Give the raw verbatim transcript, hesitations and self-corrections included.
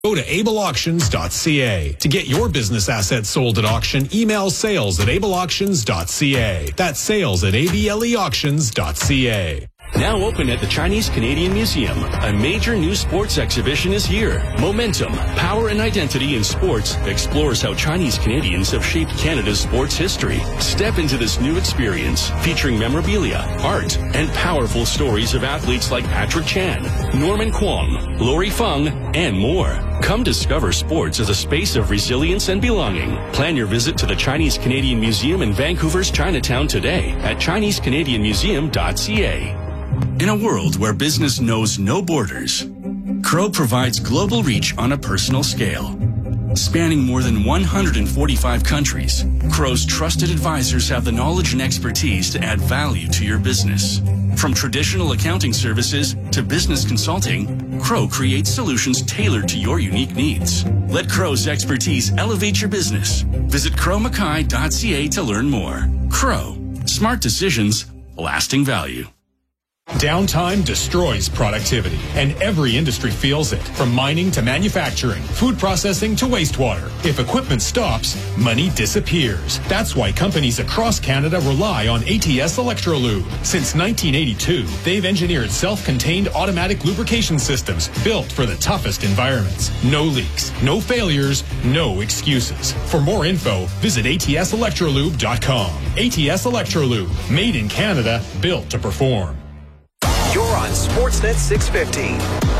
Go to able auctions dot c a. To get your business assets sold at auction, email sales at able auctions dot c a. That's sales at able auctions dot c a. Now open at the Chinese Canadian Museum, a major new sports exhibition is here. Momentum, Power and Identity in Sports explores how Chinese Canadians have shaped Canada's sports history. Step into this new experience featuring memorabilia, art, and powerful stories of athletes like Patrick Chan, Norman Kwong, Lori Feng, and more. Come discover sports as a space of resilience and belonging. Plan your visit to the Chinese Canadian Museum in Vancouver's Chinatown today at chinese canadian museum dot c a. In a world where business knows no borders, Crow provides global reach on a personal scale. Spanning more than one hundred forty-five countries, Crow's trusted advisors have the knowledge and expertise to add value to your business. From traditional accounting services to business consulting, Crow creates solutions tailored to your unique needs. Let Crow's expertise elevate your business. Visit crow mackay dot c a to learn more. Crow. Smart decisions, lasting value. Downtime destroys productivity, and every industry feels it, from mining to manufacturing, food processing to wastewater. If equipment stops, money disappears. That's why companies across Canada rely on A T S Electrolube. Since nineteen eighty-two, they've engineered self-contained automatic lubrication systems built for the toughest environments. No leaks, no failures, no excuses. For more info, visit A T S electrolube dot com. A T S Electrolube, made in Canada, built to perform. You're on Sportsnet six fifty.